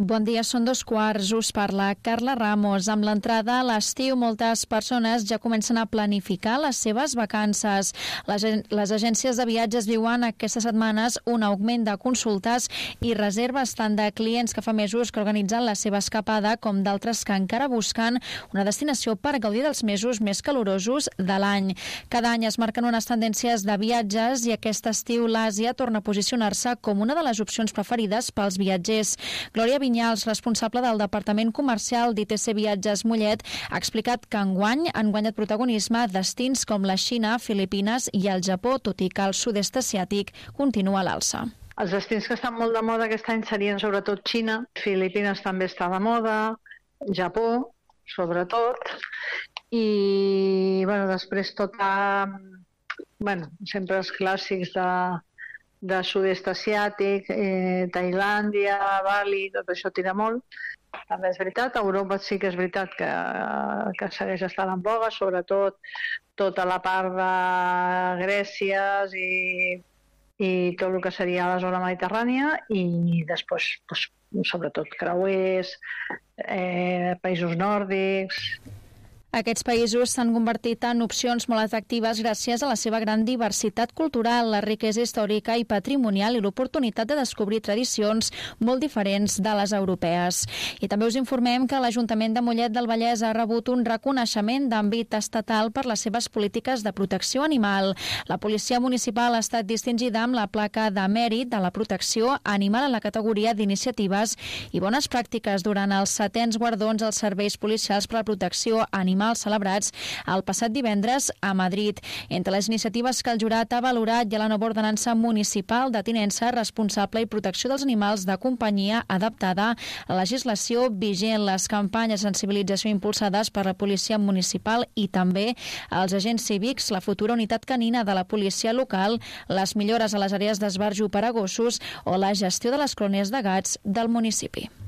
Bon dia, són 2:15, us parla Carla Ramos. Amb l'entrada a l'estiu, moltes persones ja comencen a planificar les seves vacances. Les agències de viatges viuen aquestes setmanes un augment de consultes i reserves tant de clients que fa mesos que organitzen la seva escapada com d'altres que encara busquen una destinació per gaudir dels mesos més calorosos de l'any. Cada any es marquen unes tendències de viatges i aquest estiu l'Àsia torna a posicionar-se com una de les opcions preferides pels viatgers. Glòria Vinyals, responsable del Departament Comercial d'ITC Viatges Mollet, ha explicat que enguany han guanyat protagonisme destins com la Xina, Filipines i el Japó, tot i que el sud-est asiàtic continua a l'alça. Els destins que estan molt de moda aquest any serien sobretot Xina, Filipines també està de moda, Japó, sobretot, i després sempre els clàssics de sud-est asiàtic, Tailàndia, Bali, tot això tira molt. També és veritat, a Europa sí que és veritat que segueix estant en boga, sobretot tota la part de Grècia i tot el que seria la zona mediterrània, i després, sobretot, creuers, països nòrdics. Aquests països s'han convertit en opcions molt atractives gràcies a la seva gran diversitat cultural, la riquesa històrica i patrimonial i l'oportunitat de descobrir tradicions molt diferents de les europees. I també us informem que l'Ajuntament de Mollet del Vallès ha rebut un reconeixement d'àmbit estatal per les seves polítiques de protecció animal. La Policia Municipal ha estat distingida amb la placa de mèrit de la protecció animal en la categoria d'iniciatives i bones pràctiques durant els 7è guardons als serveis policials per la protecció animal celebrats el passat divendres a Madrid. Entre les iniciatives que el jurat ha valorat hi ha la nova ordenança municipal de tinença responsable i protecció dels animals de companyia adaptada a la legislació vigent, les campanyes de sensibilització impulsades per la policia municipal i també els agents cívics, la futura unitat canina de la policia local, les millores a les àrees d'esbarjo per a gossos o la gestió de les colònies de gats del municipi.